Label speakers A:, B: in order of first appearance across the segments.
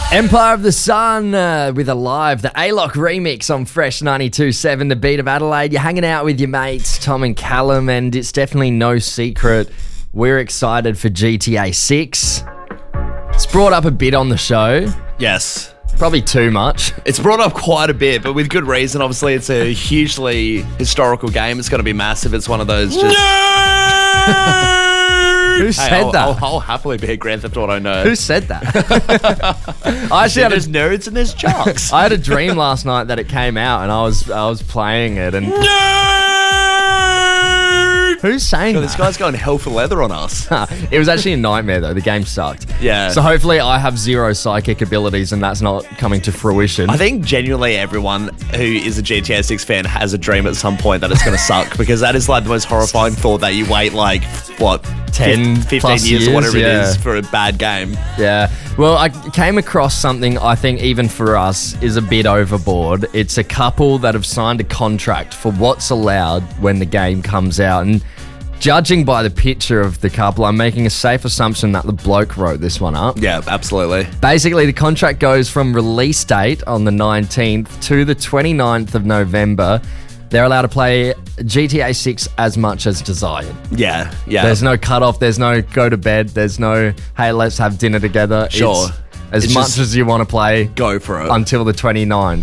A: Empire of the Sun with Alive, the A-Lock remix on Fresh 92.7, the beat of Adelaide. You're hanging out with your mates, Tom and Callum, and it's definitely no secret we're excited for GTA 6. It's brought up a bit on the show.
B: Yes.
A: Probably too much.
B: It's brought up quite a bit, but with good reason. Obviously, it's a hugely historical game. It's going to be massive. It's one of those just...
A: Who said that?
B: I'll happily be a Grand Theft Auto nerd.
A: Who said that? I actually
B: There's nerds and there's jocks.
A: I had a dream last night that it came out and I was playing it and... Who's saying that?
B: This guy's going hell for leather on us.
A: It was actually a nightmare though. The game sucked.
B: Yeah.
A: So hopefully I have zero psychic abilities and that's not coming to fruition.
B: I think genuinely everyone who is a GTA 6 fan has a dream at some point that it's going to suck, because that is like the most horrifying thought, that you wait like, what,
A: 10
B: 15 years or whatever it is for a bad game.
A: Yeah. Well, I came across something I think even for us is a bit overboard. It's a couple that have signed a contract for what's allowed when the game comes out. And judging by the picture of the couple, I'm making a safe assumption that the bloke wrote this one up.
B: Yeah, absolutely.
A: Basically, the contract goes from release date on the 19th to the 29th of November. They're allowed to play GTA 6 as much as desired.
B: Yeah.
A: There's no cutoff. There's no go to bed. There's no, hey, let's have dinner together.
B: Sure.
A: It's much as you want to play.
B: Go for it.
A: Until the 29th.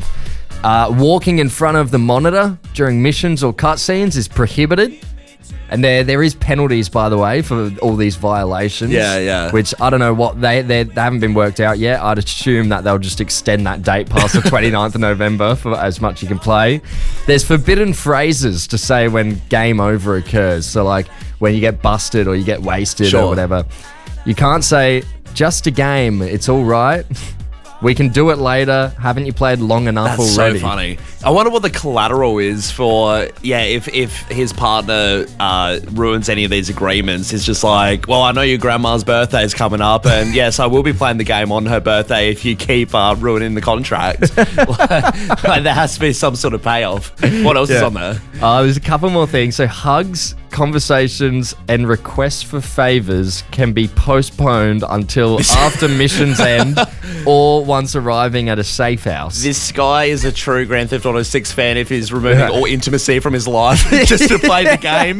A: Walking in front of the monitor during missions or cutscenes is prohibited. And there is penalties, by the way, for all these violations.
B: Yeah.
A: Which I don't know what they haven't been worked out yet. I'd assume that they'll just extend that date past the 29th of November for as much you can play. There's forbidden phrases to say when game over occurs. So like when you get busted or you get wasted or whatever. You can't say, just a game, it's all right. We can do it later. Haven't you played long enough already?
B: That's so funny. I wonder what the collateral is for, if his partner ruins any of these agreements. It's just like, well, I know your grandma's birthday is coming up, and yes, I will be playing the game on her birthday if you keep ruining the contract. Like, there has to be some sort of payoff. What else is on there?
A: There's a couple more things. So hugs, conversations, and requests for favors can be postponed until after missions end or once arriving at a safe house.
B: This guy is a true Grand Theft Auto 6 fan if he's removing all intimacy from his life just to play the game.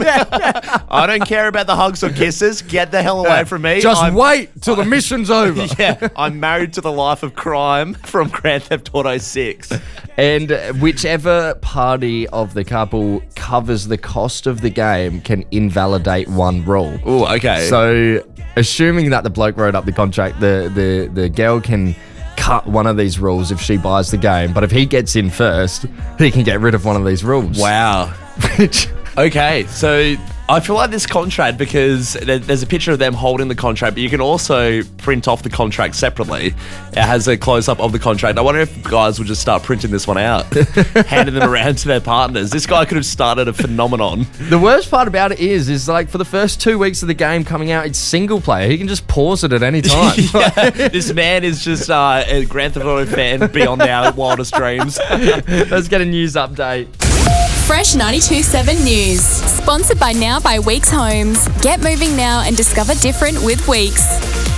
B: I don't care about the hugs or kisses. Get the hell away from me.
A: Just wait till the mission's over.
B: Yeah, I'm married to the life of crime from Grand Theft Auto 6.
A: And whichever party of the couple covers the cost of the game can invalidate one rule.
B: Oh, okay.
A: So, assuming that the bloke wrote up the contract, the girl can cut one of these rules if she buys the game. But if he gets in first, he can get rid of one of these rules.
B: Wow. Okay, so I feel like this contract, because there's a picture of them holding the contract, but you can also print off the contract separately. It has a close-up of the contract. I wonder if guys would just start printing this one out, handing them around to their partners. This guy could have started a phenomenon.
A: The worst part about it is like for the first 2 weeks of the game coming out, it's single player. He can just pause it at any time.
B: This man is just a Grand Theft Auto fan beyond our wildest dreams.
A: Let's get a news update.
C: Fresh 92.7 News. Sponsored by Now by Weeks Homes. Get moving now and discover different with Weeks.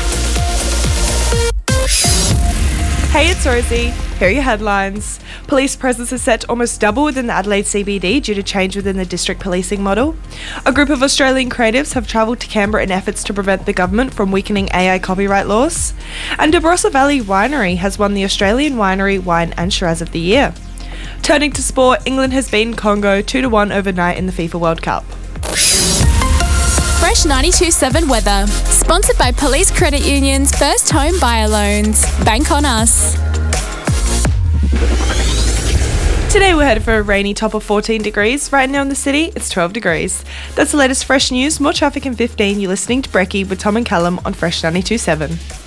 D: Hey, it's Rosie. Here are your headlines. Police presence is set to almost double within the Adelaide CBD due to change within the district policing model. A group of Australian creatives have travelled to Canberra in efforts to prevent the government from weakening AI copyright laws. And De Barossa Valley Winery has won the Australian Winery Wine and Shiraz of the Year. Turning to sport, England has beaten Congo 2-1 overnight in the FIFA World Cup.
C: Fresh 92.7 weather. Sponsored by Police Credit Union's First Home Buyer Loans. Bank on us.
D: Today we're headed for a rainy top of 14 degrees. Right now in the city, it's 12 degrees. That's the latest fresh news. More traffic in 15. You're listening to Brekkie with Tom and Callum on Fresh 92.7.